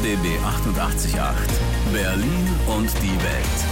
RBB 88.8 Berlin und die Welt.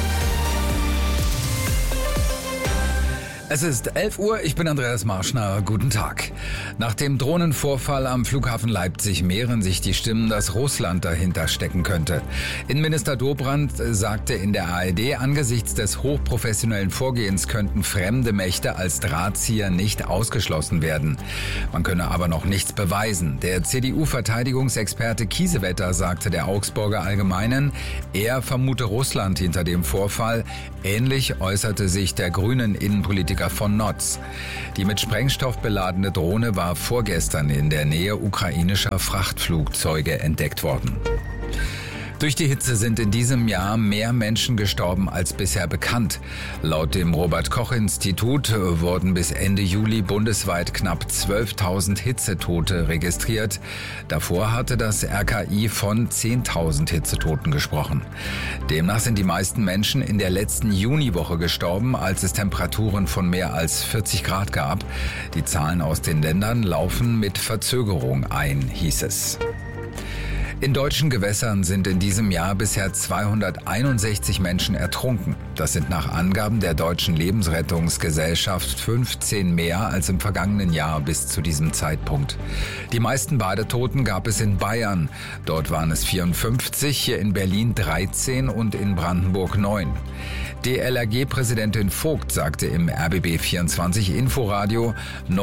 Es ist 11 Uhr, ich bin Andreas Marschner, guten Tag. Nach dem Drohnenvorfall am Flughafen Leipzig mehren sich die Stimmen, dass Russland dahinter stecken könnte. Innenminister Dobrindt sagte in der ARD, angesichts des hochprofessionellen Vorgehens könnten fremde Mächte als Drahtzieher nicht ausgeschlossen werden. Man könne aber noch nichts beweisen. Der CDU-Verteidigungsexperte Kiesewetter sagte der Augsburger Allgemeinen, er vermute Russland hinter dem Vorfall. Ähnlich äußerte sich der grünen Innenpolitiker von Notz. Die mit Sprengstoff beladene Drohne war vorgestern in der Nähe ukrainischer Frachtflugzeuge entdeckt worden. Durch die Hitze sind in diesem Jahr mehr Menschen gestorben als bisher bekannt. Laut dem Robert-Koch-Institut wurden bis Ende Juli bundesweit knapp 12.000 Hitzetote registriert. Davor hatte das RKI von 10.000 Hitzetoten gesprochen. Demnach sind die meisten Menschen in der letzten Juniwoche gestorben, als es Temperaturen von mehr als 40 Grad gab. Die Zahlen aus den Ländern laufen mit Verzögerung ein, hieß es. In deutschen Gewässern sind in diesem Jahr bisher 261 Menschen ertrunken. Das sind nach Angaben der Deutschen Lebensrettungsgesellschaft 15 mehr als im vergangenen Jahr bis zu diesem Zeitpunkt. Die meisten Badetoten gab es in Bayern. Dort waren es 54, hier in Berlin 13 und in Brandenburg 9. DLRG-Präsidentin Vogt sagte im RBB24 Inforadio,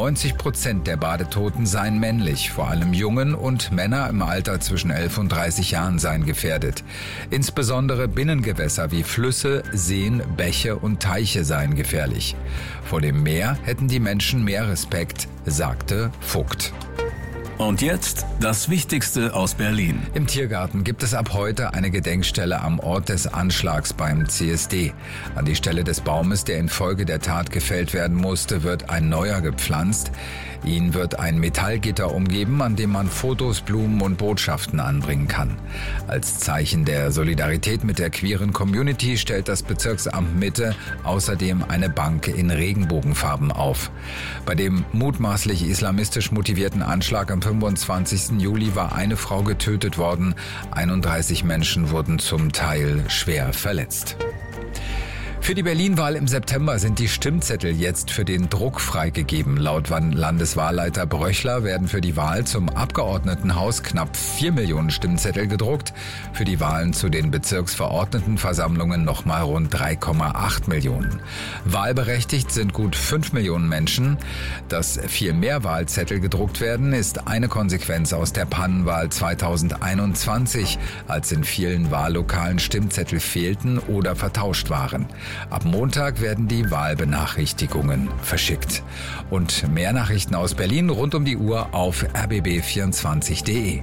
90% der Badetoten seien männlich, vor allem Jungen und Männer im Alter zwischen 11 und 30 Jahren seien gefährdet. Insbesondere Binnengewässer wie Flüsse, Seen, Bäche und Teiche seien gefährlich. Vor dem Meer hätten die Menschen mehr Respekt, sagte Vogt. Und jetzt das Wichtigste aus Berlin. Im Tiergarten gibt es ab heute eine Gedenkstelle am Ort des Anschlags beim CSD. An die Stelle des Baumes, der infolge der Tat gefällt werden musste, wird ein neuer gepflanzt. Ihn wird ein Metallgitter umgeben, an dem man Fotos, Blumen und Botschaften anbringen kann. Als Zeichen der Solidarität mit der queeren Community stellt das Bezirksamt Mitte außerdem eine Bank in Regenbogenfarben auf. Bei dem mutmaßlich islamistisch motivierten Anschlag am 25. Juli war eine Frau getötet worden. 31 Menschen wurden zum Teil schwer verletzt. Für die Berlin-Wahl im September sind die Stimmzettel jetzt für den Druck freigegeben. Laut Landeswahlleiter Bröchler werden für die Wahl zum Abgeordnetenhaus knapp 4 Millionen Stimmzettel gedruckt. Für die Wahlen zu den Bezirksverordnetenversammlungen nochmal rund 3,8 Millionen. Wahlberechtigt sind gut 5 Millionen Menschen. Dass viel mehr Wahlzettel gedruckt werden, ist eine Konsequenz aus der Pannenwahl 2021, als in vielen Wahllokalen Stimmzettel fehlten oder vertauscht waren. Ab Montag werden die Wahlbenachrichtigungen verschickt. Und mehr Nachrichten aus Berlin rund um die Uhr auf rbb24.de.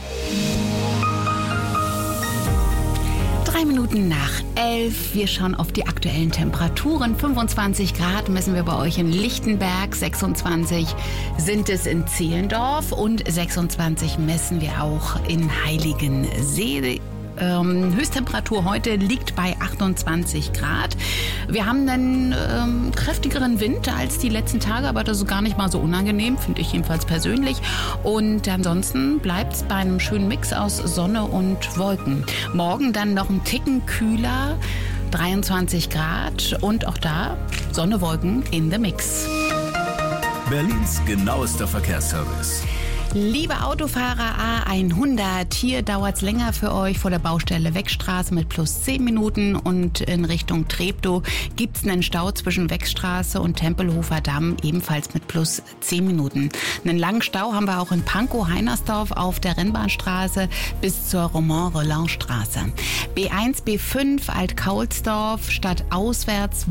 3 Minuten nach 11. Wir schauen auf die aktuellen Temperaturen. 25 Grad messen wir bei euch in Lichtenberg, 26 sind es in Zehlendorf und 26 messen wir auch in Heiligensee. Höchsttemperatur heute liegt bei 28 Grad. Wir haben einen kräftigeren Wind als die letzten Tage, aber das ist gar nicht mal so unangenehm, finde ich jedenfalls persönlich. Und ansonsten bleibt es bei einem schönen Mix aus Sonne und Wolken. Morgen dann noch ein Ticken kühler, 23 Grad und auch da Sonne, Wolken in the Mix. Berlins genauester Verkehrsservice. Liebe Autofahrer A100, hier dauert es länger für euch vor der Baustelle Weckstraße mit plus 10 Minuten und in Richtung Treptow gibt es einen Stau zwischen Weckstraße und Tempelhofer Damm, ebenfalls mit plus 10 Minuten. Einen langen Stau haben wir auch in Pankow-Heinersdorf auf der Rennbahnstraße bis zur Roman-Rolland-Straße. B1, B5 Alt-Kaulsdorf, stadteinwärts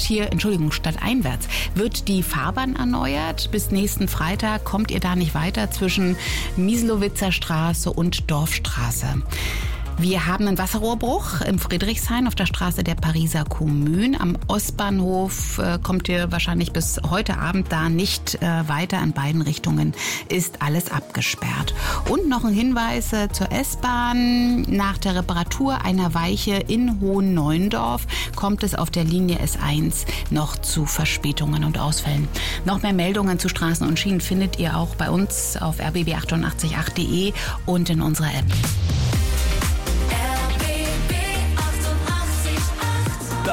wird die Fahrbahn erneuert. Bis nächsten Freitag kommt ihr da nicht weiter zwischen Mieslowitzer Straße und Dorfstraße. Wir haben einen Wasserrohrbruch im Friedrichshain auf der Straße der Pariser Kommune. Am Ostbahnhof kommt ihr wahrscheinlich bis heute Abend da nicht weiter. In beiden Richtungen ist alles abgesperrt. Und noch ein Hinweis zur S-Bahn. Nach der Reparatur einer Weiche in Hohenneuendorf kommt es auf der Linie S1 noch zu Verspätungen und Ausfällen. Noch mehr Meldungen zu Straßen und Schienen findet ihr auch bei uns auf rbb888.de und in unserer App.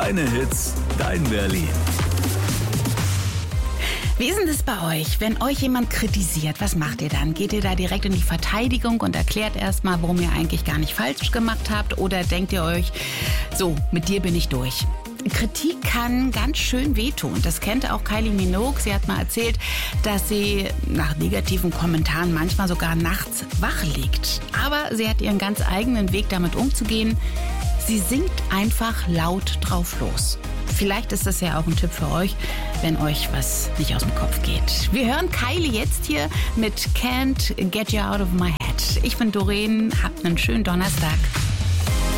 Deine Hits, dein Berlin. Wie ist denn das bei euch? Wenn euch jemand kritisiert, was macht ihr dann? Geht ihr da direkt in die Verteidigung und erklärt erstmal, warum ihr eigentlich gar nicht falsch gemacht habt? Oder denkt ihr euch, so, mit dir bin ich durch? Kritik kann ganz schön wehtun. Das kennt auch Kylie Minogue. Sie hat mal erzählt, dass sie nach negativen Kommentaren manchmal sogar nachts wach liegt. Aber sie hat ihren ganz eigenen Weg, damit umzugehen. Sie singt einfach laut drauf los. Vielleicht ist das ja auch ein Tipp für euch, wenn euch was nicht aus dem Kopf geht. Wir hören Kylie jetzt hier mit Can't Get You Out of My Head. Ich bin Doreen, habt einen schönen Donnerstag.